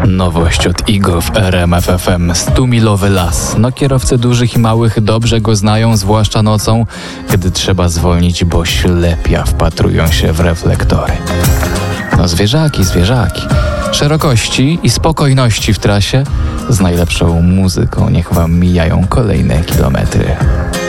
Nowość od Igo w RMF FM. 100-milowy las. No kierowcy dużych i małych dobrze go znają, zwłaszcza nocą, kiedy trzeba zwolnić, bo ślepia wpatrują się w reflektory. No zwierzaki. Szerokości i spokojności w trasie z najlepszą muzyką. Niech wam mijają kolejne kilometry.